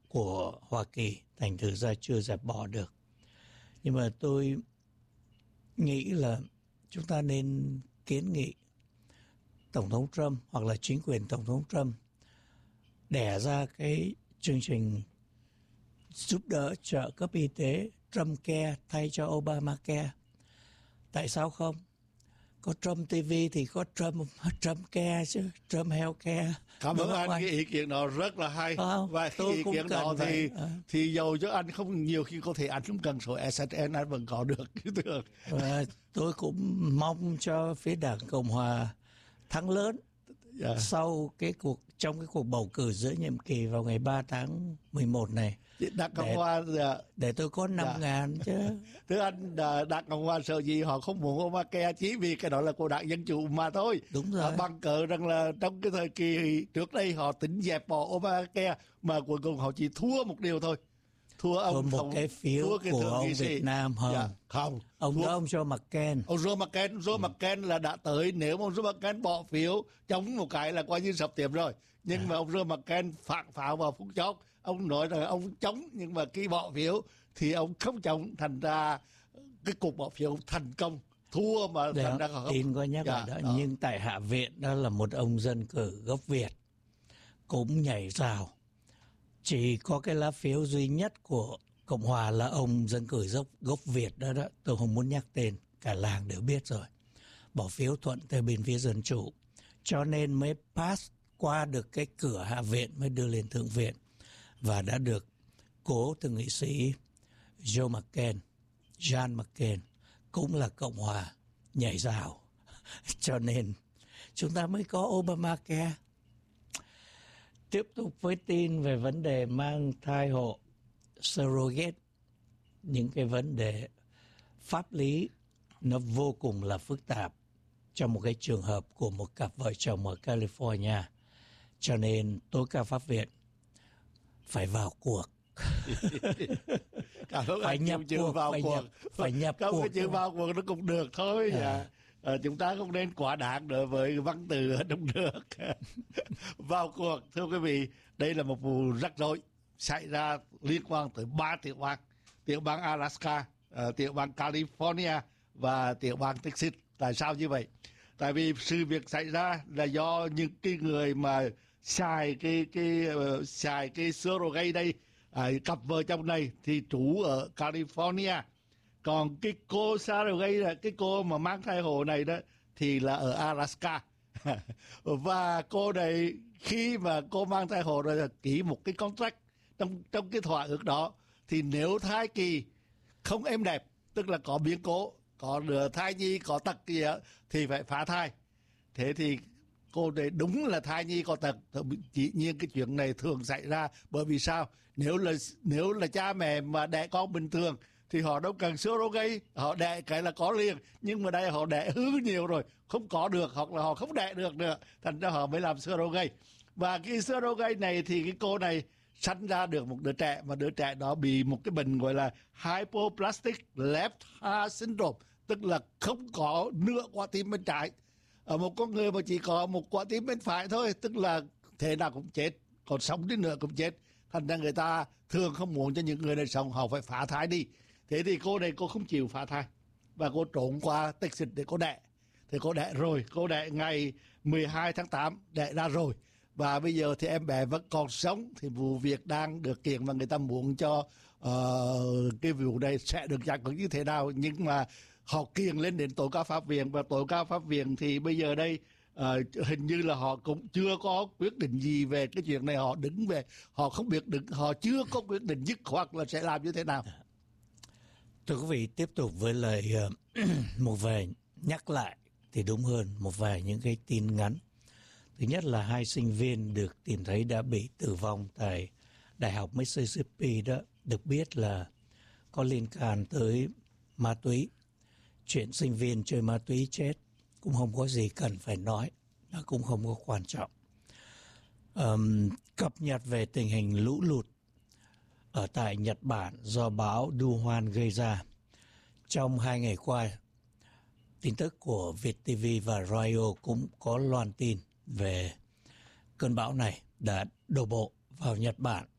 của Hoa Kỳ, thành thử ra chưa dẹp bỏ được. Nhưng mà tôi nghĩ là chúng ta nên kiến nghị Tổng thống Trump hoặc là chính quyền Tổng thống Trump đẻ ra cái chương trình giúp đỡ trợ cấp y tế Trump Care thay cho Obamacare. Tại sao không? Có Trump TV thì có Trump Care chứ, Trump Healthcare. Cảm ơn anh, cái ý kiến đó rất là hay. Và cái ý kiến đó thì dầu cho anh không nhiều khi có thể anh không cần số SSN anh vẫn có được. Tôi cũng mong cho phía Đảng Cộng Hòa thắng lớn trong cái cuộc bầu cử giữa nhiệm kỳ vào ngày 3 tháng 11 này. Đảng Cộng Hòa để tôi có 5.000 chứ. Thưa anh, Đảng Cộng Hòa sợ gì họ không muốn Obamacare, chỉ vì cái đó là của Đảng Dân Chủ mà thôi. Đúng rồi. Bằng cớ rằng là trong cái thời kỳ trước đây họ tính dẹp bỏ Obamacare mà cuối cùng họ chỉ thua một điều thôi. Thua ông một cái phiếu của ông Việt Nam không? Không. Ông Joe McCain. Ông Joe McCain là đã tới, nếu mà ông Joe McCain bỏ phiếu chống một cái là coi như sập tiệm rồi. Nhưng mà ông Joe McCain phản pháo vào phút chót. Ông nói rằng ông chống, nhưng mà khi bỏ phiếu thì ông không chống, thành ra cái cuộc bỏ phiếu thành công. Thua mà thành ra không. Tin có nhắc lại đó. Nhưng tại Hạ viện đó là một ông dân cử gốc Việt cũng nhảy rào. Chỉ có cái lá phiếu duy nhất của Cộng Hòa là ông dân cử gốc Việt đó. Tôi không muốn nhắc tên, cả làng đều biết rồi. Bỏ phiếu thuận từ bên phía Dân Chủ. Cho nên mới pass qua được cái cửa Hạ viện mới đưa lên Thượng viện. Và đã được cố thượng nghị sĩ John McCain cũng là Cộng Hòa nhảy rào. Cho nên chúng ta mới có Obamacare. Tiếp tục với tin về vấn đề mang thai hộ surrogate. Những cái vấn đề pháp lý nó vô cùng là phức tạp trong một cái trường hợp của một cặp vợ chồng ở California. Cho nên tối cao pháp viện phải vào cuộc. Phải nhập cuộc. Không cái chữ vào cuộc nó cũng được thôi. Chúng ta không nên quá đáng đối với văn từ ở trong nước. Vào cuộc, thưa quý vị, đây là một vụ rắc rối xảy ra liên quan tới 3 tiểu bang: tiểu bang Alaska, tiểu bang California và tiểu bang Texas. Tại sao như vậy? Tại vì sự việc xảy ra là do những cái người mà xài cái surrogate đây, cặp vợ chồng này thì trú ở California. Còn cái cô surrogate, cái cô mà mang thai hộ này đó thì là ở Alaska. Và cô này khi mà cô mang thai hộ rồi là ký một cái contract, trong cái thỏa ước đó thì nếu thai kỳ không êm đẹp, tức là có biến cố, có thai nhi có tật gì đó, thì phải phá thai. Thế thì cô này đúng là thai nhi có tật. Chỉ nhiên cái chuyện này thường xảy ra bởi vì sao? Nếu là cha mẹ mà đẻ con bình thường thì họ đâu cần surrogate, họ đẻ cái là có liền. Nhưng mà đây họ đẻ hư nhiều rồi, không có được, hoặc là họ không đẻ được nữa, thành ra họ mới làm surrogate. Và cái surrogate này thì cái cô này sanh ra được một đứa trẻ, mà đứa trẻ đó bị một cái bệnh gọi là hypoplastic left heart syndrome, tức là không có nửa quả tim bên trái. Ở một con người mà chỉ có một quả tim bên phải thôi, tức là thế nào cũng chết, còn sống đến nữa cũng chết. Thành ra người ta thường không muốn cho những người này sống, họ phải phá thai đi. Thế thì cô này cô không chịu phá thai và cô trốn qua Texas để cô đẻ. Thì cô đẻ rồi, cô đẻ ngày 12 tháng 8 đẻ ra rồi. Và bây giờ thì em bé vẫn còn sống. Thì vụ việc đang được kiện và người ta muốn cho cái vụ này sẽ được giải quyết như thế nào. Nhưng mà họ kiện lên đến tối cao pháp viện, và tối cao pháp viện thì bây giờ đây hình như là họ cũng chưa có quyết định gì về cái chuyện này. Họ đứng về, họ không biết đứng, họ chưa có quyết định dứt khoát là sẽ làm như thế nào. Thưa quý vị, tiếp tục với lời một vài nhắc lại thì đúng hơn, một vài những cái tin ngắn. Thứ nhất là 2 sinh viên được tìm thấy đã bị tử vong tại Đại học Mississippi đó, được biết là có liên can tới ma túy. Chuyện sinh viên chơi ma túy chết cũng không có gì cần phải nói, nó cũng không có quan trọng. Cập nhật về tình hình lũ lụt ở tại Nhật Bản do bão Duhan gây ra. Trong 2 ngày qua, tin tức của VietTV và Radio cũng có loan tin về cơn bão này đã đổ bộ vào Nhật Bản